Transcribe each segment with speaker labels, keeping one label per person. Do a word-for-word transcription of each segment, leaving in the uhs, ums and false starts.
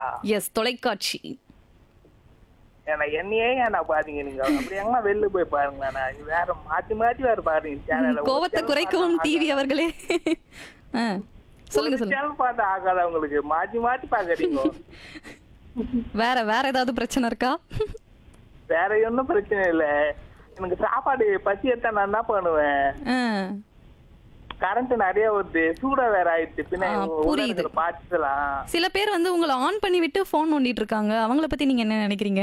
Speaker 1: S, தொலைக்காட்சி.
Speaker 2: ஏன்னா என்னையே ஏன்னா பாத்தீங்க நீங்க அப்படி எங்க வெளில போய் பாருங்களேண்ணா வேற மாத்தி மாத்தி வேற பாருங்க சேனல்.
Speaker 1: கோவத்தை குறைக்கவும் டிவி அவர்களே. ஆ, சொல்லுங்க சொல்லுங்க.
Speaker 2: சேனல் பார்த்தா ஆகாத உங்களுக்கு மாத்தி மாத்தி பாக்குறீங்க.
Speaker 1: வேற வேற ஏதாவது பிரச்சனை இருக்கா?
Speaker 2: வேற ஒன்னும் பிரச்சனை இல்ல. எனக்கு சாப்பாடு பசி எடுத்தா நான் என்ன பண்ணுவேன்,
Speaker 1: ஆ,
Speaker 2: கரண்ட் நிறைய வருது, சூடா வேற ஆயிடுச்சு, பின்ன
Speaker 1: ஆ, புரியுது.
Speaker 2: பாத்துக்கலாம்.
Speaker 1: சில பேர் வந்து உங்களை ஆன் பண்ணி விட்டு போன் நோண்டிட்டு இருக்காங்க, அவங்கள பத்தி நீங்க என்ன நினைக்கிறீங்க?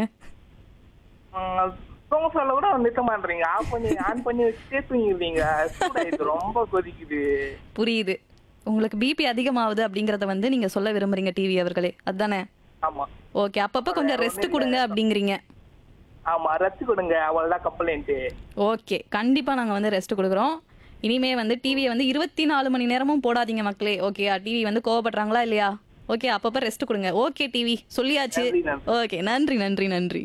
Speaker 2: தூங்க சொல்ல கூட நிறுத்த மாட்டீங்க, ஆஃப் பண்ணி ஆன் பண்ணி வச்சுட்டே தூங்கிடுவீங்க. சூடாயிடுச்சு, ரொம்ப கொதிக்குது.
Speaker 1: புரியுது. உங்களுக்கு பிபி அதிகமாகுது அப்படிங்கறத வந்து நீங்க சொல்ல விரும்புறீங்க டிவி அவர்களே, அதானே?
Speaker 2: ஆமா
Speaker 1: ஓகே, அப்பப்ப கொஞ்சம் ரெஸ்ட் கொடுங்க அப்படிங்கிறீங்க.
Speaker 2: ஆமா, ரத்து கொடுங்க, அவ்வளவுதான் கம்ப்ளைண்ட்.
Speaker 1: ஓகே, கண்டிப்பா நாங்க வந்து ரெஸ்ட் கொடுக்குறோம். இனிமே வந்து டிவியை வந்து இருபத்தி நாலு மணி நேரமும் போடாதீங்க மக்களே. ஓகே, டிவி வந்து கோவப்படுறாங்களா இல்லையா? ஓகே, அப்பப்ப ரெஸ்ட் கொடுங்க. ஓகே டிவி, சொல்லியாச்சு.
Speaker 2: நன்றி, நன்றி.
Speaker 1: ஓகே, நன்றி நன்றி நன்றி.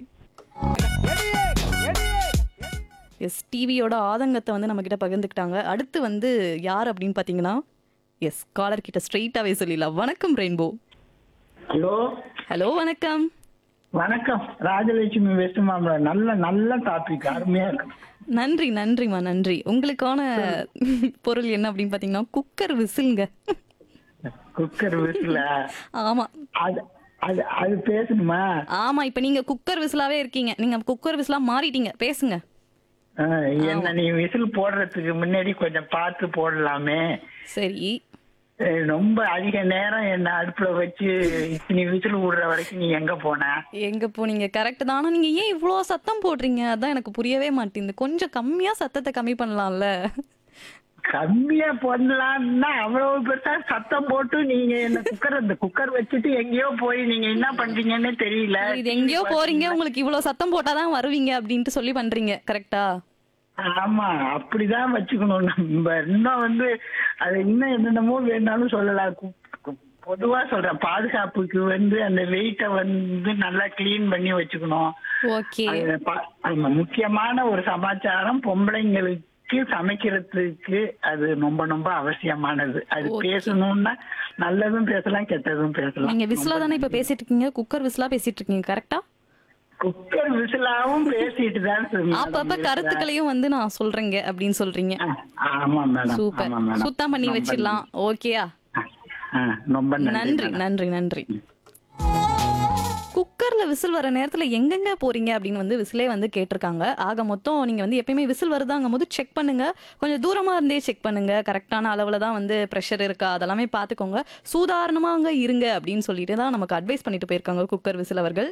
Speaker 1: எஸ், டிவியோட ஆதங்கத்தை வந்து நம்ம கிட்ட பகிர்ந்துக்கிட்டாங்க. அடுத்து வந்து யார் அப்படின்னு பாத்தீங்கன்னா, எஸ், காலர் கிட்ட ஸ்ட்ரெயிட்டாவே சொல்லிடலாம். வணக்கம் ரெயின்போ.
Speaker 3: ஹலோ
Speaker 1: ஹலோ, வணக்கம்.
Speaker 3: வணக்கம், ராஜலட்சுமி வெஸ்ட் மாம்பழம். நல்ல நல்ல டாபிக், அருமையா இருக்கு.
Speaker 1: நன்றி நன்றிமா நன்றி. உங்களுக்கான பொருள் என்ன அப்படின்னு பாத்தீங்கன்னா, குக்கர் விசில்ங்க.
Speaker 3: குக்கர் விசில?
Speaker 1: ஆமா,
Speaker 3: அது அது அது பேசணுமா?
Speaker 1: ஆமா, இப்ப நீங்க குக்கர் விசிலாவே இருக்கீங்க. நீங்க குக்கர் விசிலா மாறிட்டீங்க, பேசுங்க.
Speaker 3: ஆ, என்ன நீ விசில் போடுறதுக்கு முன்னாடி கொஞ்சம் பார்த்து போடலாமே.
Speaker 1: சரி,
Speaker 3: அஹ், ரொம்ப அதிக நேரம் என்ன அடுப்புல வச்சு நீ விசில் விடுற வரைக்கும் நீ எங்க போன?
Speaker 1: எங்க போனீங்க? கரெக்ட் தான். ஆனா நீங்க ஏன் இவ்ளோ சத்தம் போடுறீங்க? அதான் எனக்கு புரியவே மாட்டேங்குது. கொஞ்சம் கம்மியா சத்தத்தை கம்மி பண்ணலாம்ல?
Speaker 3: கம்மியா போடலாம்னா அவ்வளவு பெருசா சத்தம் போட்டு நீங்க என்ன குக்கர் இந்த குக்கர் வச்சுட்டு எங்கேயோ போய் நீங்க என்ன பண்றீங்கன்னு தெரியல.
Speaker 1: இது எங்கேயோ போறீங்க, உங்களுக்கு இவ்ளோ சத்தம் போட்டாதான் வருவீங்க அப்படின்ட்டு சொல்லி பண்றீங்க, கரெக்டா?
Speaker 3: ஆமா, அப்படிதான் வச்சுக்கணும். நம்ம இன்னும் வந்து அது இன்னும் என்னென்னமோ வேணாலும் சொல்லலாம். கு- கு- பொதுவா சொல்றேன், பாதுகாப்புக்கு வந்து அந்த வெயிட்ட வந்து நல்லா கிளீன் பண்ணி வச்சுக்கணும்.
Speaker 1: ஓகே,
Speaker 3: அது ப- ஆமா, முக்கியமான ஒரு சமாச்சாரம். பொம்பளைங்களுக்கு சமைக்கிறதுக்கு அது ரொம்ப ரொம்ப அவசியமானது. அது
Speaker 1: Okay.
Speaker 3: பேசணும்னா நல்லதும் பேசலாம், கெட்டதும் பேசலாம்.
Speaker 1: நீங்க விசிலா தானே இப்ப பேசிட்டு இருக்கீங்க, குக்கர் விசிலா பேசிட்டு இருக்கீங்க, கரெக்டா?
Speaker 3: குக்கர் விசிலாவும் பேசிட்டு தான் மேடம்
Speaker 1: அப்பப்ப
Speaker 3: இருக்கிறேன்.
Speaker 1: கருத்துக்களையும் வந்து நான் சொல்றேங்க அப்படின்னு சொல்றீங்க.
Speaker 3: ஆ, ஆமா மேடம்,
Speaker 1: சூப்பர்,
Speaker 3: ஆமா மேடம்.
Speaker 1: சுத்தம் பண்ணி
Speaker 3: ரொம்ப
Speaker 1: வச்சிடலாம். ஓகேயா?
Speaker 3: ஆ, ரொம்ப
Speaker 1: நன்றி
Speaker 3: நன்றி மேடம்.
Speaker 1: நன்றி நன்றி. குக்கர்ல விசில் வர நேரத்துல எங்கெங்க போறீங்க அப்படின்னு வந்து விசிலே வந்து கேட்டிருக்காங்க. ஆக மொத்தம் நீங்க வந்து எப்பயுமே விசில் வருதாங்கும் போது செக் பண்ணுங்க. கொஞ்சம் தூரமா இருந்தே செக் பண்ணுங்க. கரெக்டான அளவுல தான் வந்து ப்ரெஷர் இருக்கா அதெல்லாமே பார்த்துக்கோங்க. சூதாரணமா அங்க இருங்க அப்படின்னு சொல்லிட்டு தான் நமக்கு அட்வைஸ் பண்ணிட்டு போயிருக்காங்க குக்கர் விசில் அவர்கள்.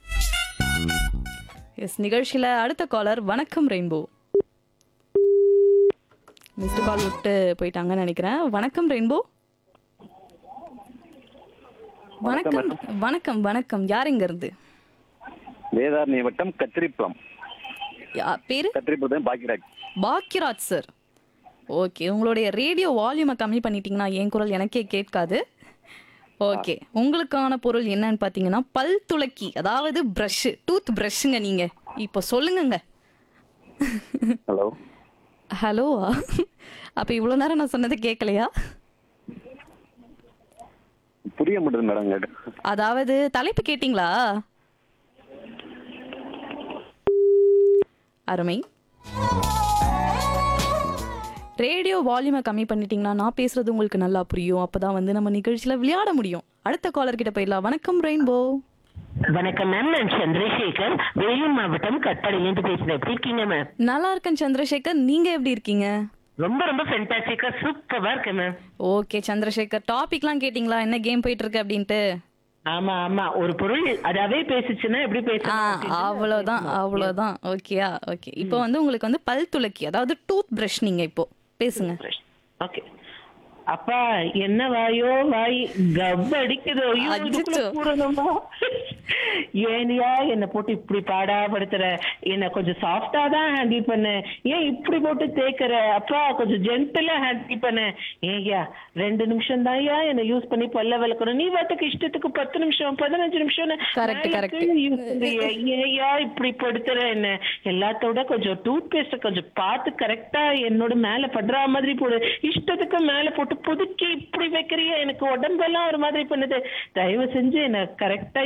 Speaker 1: எஸ், நிகழ்ச்சியில அடுத்த காலர். வணக்கம் ரெயின்போ. மிஸ்டு கால் விட்டு போயிட்டாங்கன்னு நினைக்கிறேன். வணக்கம் ரெயின்போ. வணக்கம் வணக்கம் வணக்கம். யார் எங்க இருந்து?
Speaker 4: வேதாரண்ய வட்டம் கத்திரிப்பழம்.
Speaker 1: யா- பேரு?
Speaker 4: கத்திரிப்பழம் பாக்கிராஜ்.
Speaker 1: பாக்கியராஜ் சார். ஓகே, உங்களுடைய ரேடியோ வால்யூமை கம்மி பண்ணிட்டீங்கன்னா என் குரல் எனக்கே கேட்காது. ஓகே, உங்களுக்கான பொருள் என்னன்னு பார்த்தீங்கன்னா பல் துளக்கி, அதாவது பிரஷ், டூத் பிரஷ்ங்க. நீங்க இப்போ சொல்லுங்கங்க.
Speaker 4: ஹலோ.
Speaker 1: ஹலோவா? அப்ப இவ்வளவு நேரம் நான் சொன்னதை கேட்கலையா?
Speaker 4: புரிய மாட்டேது மேடம். கேட்டு
Speaker 1: அதாவது தலைப்பு கேட்டிங்களா? அருமை. ரேடியோ வால்யூமை கம்மி பண்ணிட்டீங்கன்னா நான் பேசுறது உங்களுக்கு நல்லா புரியும். அப்பதான் வந்து நம்ம நிகழ்ச்சியில விளையாட முடியும். அடுத்த காலர் கிட்ட போயிடலாம். வணக்கம் ரெயின்போ.
Speaker 5: வணக்கம் மேம், நான் சந்திரசேகர், வேலூர் மாவட்டம் கட்பாடியிலேருந்து பேசுறேன். எப்படி இருக்கீங்க மேம்?
Speaker 1: நல்லா இருக்கேன் சந்திரசேகர், நீங்க எப்படி இருக்கீங்க?
Speaker 5: ரொம்ப ரொம்ப ஃபென்டாஸ்டிக்கா சூப்பரா இருக்கேன் மேம்.
Speaker 1: ஓகே சந்திரசேகர், டாபிக்லாம் கேட்டிங்களா? என்ன கேம் போயிட்டு இருக்கு அப்படின்ட்டு?
Speaker 5: ஆமா ஆமா, ஒரு பொருள் அதாவே பேசுச்சுன்னா எப்படி
Speaker 1: ஆ,
Speaker 5: பேசணும்?
Speaker 1: அவ்வளவுதான் அவ்வளவுதான். ஓகேயா? ஓகே, இப்போ வந்து உங்களுக்கு வந்து பல் துளக்கி, அதாவது டூத் பிரஷ், நீங்க இப்போ பேசுங்க.
Speaker 5: ஓகே. அப்பா என்ன வாயோ வாய் கப் அடிக்குதோ, ஐயோ,
Speaker 1: அச்சச்சோ.
Speaker 5: இதுக்குள்ள பூரணுமா? ஏனியா என்ன போட்டு இப்படி பாடாப்படுத்துற? என்ன கொஞ்சம் சாஃப்டா தான் ஹேண்டில் பண்ண, ஏன் இப்படி போட்டு தேய்க்கிற? அப்பா கொஞ்சம் ஜென்டலா ஹேண்டில் பண்ண. ஏய்யா ரெண்டு நிமிஷம் தான்யா என்ன யூஸ் பண்ணி பல்ல விளக்கணும், நீ வாட்டுக்கு இஷ்டத்துக்கு பத்து நிமிஷம் பதினஞ்சு நிமிஷம்
Speaker 1: Correct, correct.
Speaker 5: ஏயா இப்படி படுத்துற? என்ன எல்லாத்தோட கொஞ்சம் டூத் பேஸ்ட் கொஞ்சம் பார்த்து கரெக்டா என்னோட மேல படுற மாதிரி போடு, இஷ்டத்துக்கு மேல போட்டு புதுக்கி இப்படி வைக்கிறிய, எனக்கு உடம்பெல்லாம் ஒரு மாதிரி பண்ணுது. தயவு செஞ்சு என்ன கரெக்டா